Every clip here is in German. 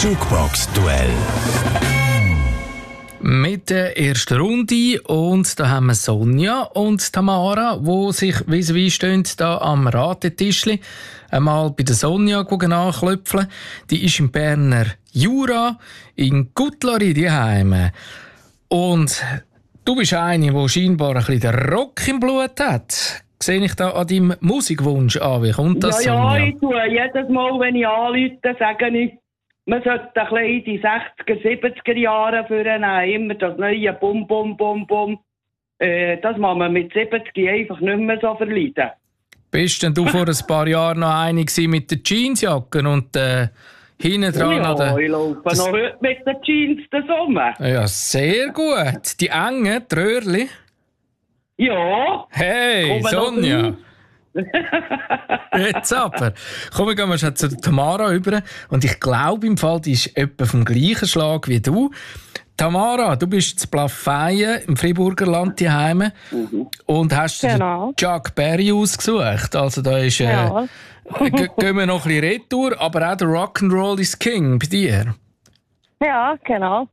Jukebox-Duell. Mit der ersten Runde und da haben wir Sonja und Tamara, die sich vis-à-vis stehen, da am Ratetischli. Einmal bei der Sonja nachklopfen. Die ist im Berner Jura, in Guttlari daheim. Und du bist eine, die scheinbar ein bisschen den Rock im Blut hat. Sehe ich da an deinem Musikwunsch an? Wie kommt das, Sonja? Ja, ich tue jedes Mal, wenn ich anrufe, sage ich, man sollte ein bisschen in die 60er, 70er Jahre vornehmen. Immer das neue Bum, Bum, Bum, Bum. Das muss man mit 70 einfach nicht mehr so verleiden. Bist denn du vor ein paar Jahren noch einig mit den Jeansjacken und hinten dran? Ja, ich laufe noch heute mit den Jeans zusammen. Ja, sehr gut. Die engen, die Röhrli. Ja. Hey, Sonja. Jetzt aber. Komm, wir gehen mal zu Tamara rüber. Und ich glaube im Fall, die ist etwa vom gleichen Schlag wie du. Tamara, du bist zu Plafeyen im Friburger Land daheim und hast den Chuck Berry ausgesucht. Also da ist, gehen wir noch ein bisschen retour, aber auch der Rock'n'Roll ist King bei dir. Ja, genau.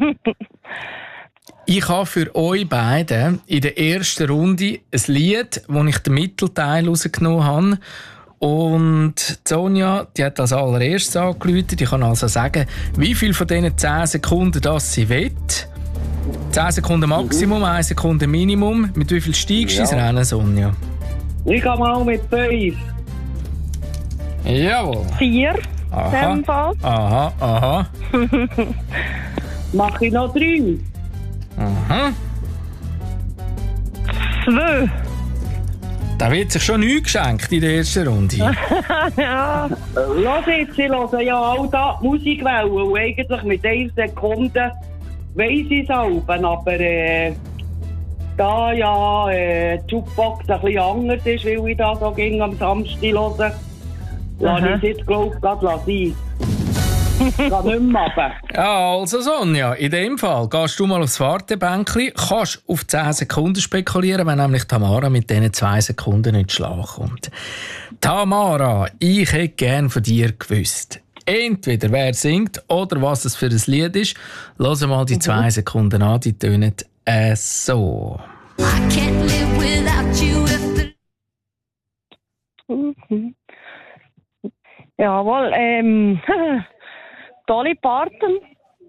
Ich habe für euch beide in der ersten Runde ein Lied, wo ich den Mittelteil rausgenommen habe. Und Sonja, die hat als allererstes angerufen. Ich kann also sagen, wie viel von diesen 10 Sekunden das sie will. 10 Sekunden Maximum, 1 Sekunde Minimum. Mit wie viel steigst du ins Rennen, Sonja? Ich gehe mal mit 5. Jawohl. 4. Aha. Aha. Mache ich noch 3. Aha. 2. Da wird sich schon nichts geschenkt in der ersten Runde. Ja. Lass jetzt, ich höre ja all da die Musikwellen und eigentlich mit 1 Sekunde weiss ich es auch, aber da ja die Jukebox ein bisschen anders ist, weil ich da so ging am Samstag höre, lasse ich es jetzt, glaube ich, gerade sein. Kann nicht mehr runter. Ja, also Sonja, in dem Fall gehst du mal aufs Wartebänkchen, kannst auf 10 Sekunden spekulieren, wenn nämlich Tamara mit diesen 2 Sekunden nicht schlagen kommt. Tamara, ich hätte gerne von dir gewusst, entweder wer singt oder was es für ein Lied ist. Lass mal die 2 Sekunden an, die tönen so. I can't live without you. Jawohl, Dolly Parton.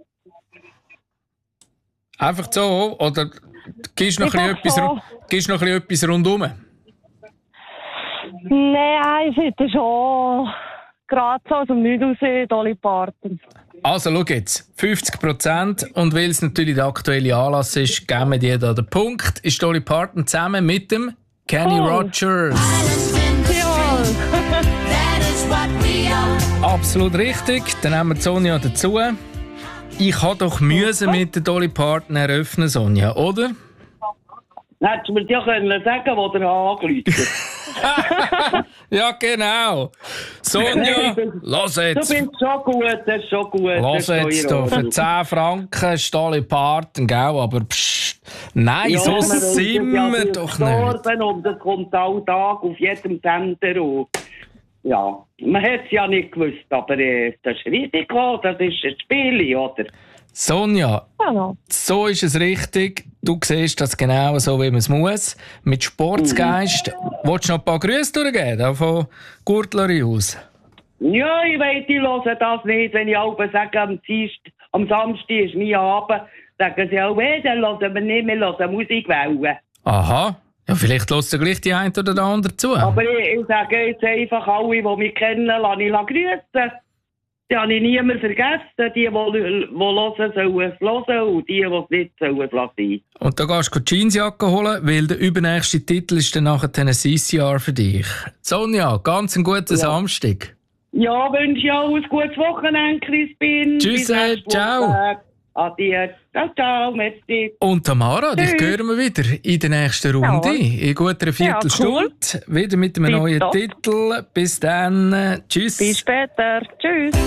Einfach so, oder gibst du noch ein bisschen etwas rundherum? Nein, es ist schon gerade so aus dem Nichts raus, Dolly Parton. Also, schau jetzt, 50%. Und weil es natürlich der aktuelle Anlass ist, geben wir dir da den Punkt. Ist Dolly Parton zusammen mit dem Kenny Rogers. Absolut richtig. Dann haben wir Sonja dazu. Ich habe doch Mühe mit der Dolly Parton eröffnen, Sonja, oder? Hättest du mir ja können sagen, wo der angerufen hat. Ja, genau. Sonja, lass jetzt. Du bist schon gut, das ist schon gut. Lass jetzt hier, für 10 Franken ist Dolly Parton, gell? Aber pssst, nein, ja, so sind wir doch nicht. Und das kommt alle Tag auf jedem Sender auf. Ja, man hat es ja nicht gewusst, aber das Risiko, das ist ein Spiel, oder? Sonja, so ist es richtig. Du siehst das genau so, wie man es muss. Mit Sportsgeist. Willst du noch ein paar Grüße durchgeben, von Gurtleri aus? Ja, ich weiss, ich höre das nicht. Wenn ich alle sage, am Samstag ist mein Abend, sagen sie auch, dann hören wir nicht, wir hören Musikwellen. Aha. Ja, vielleicht hörst du gleich die eine oder die andere zu. Aber ich sage jetzt einfach, alle, die mich kennen, lasse ich grüßen. Die habe ich niemand vergessen. Die hören, sollen es hören und die es nicht, sollen es lassen. Und da gehst du die Jeansjacke holen, weil der übernächste Titel ist dann nachher ein CCR für dich. Sonja, ganz einen guten Samstag. Ja, wünsche ich auch ein gutes Wochenende, Crispin. Tschüss, ciao. Adieu. Ciao, ciao, merci. Und Tamara, dich hören wir wieder in der nächsten Runde. In guter Viertelstunde. Ja, cool. Wieder mit einem neuen Titel. Bis dann. Tschüss. Bis später. Tschüss.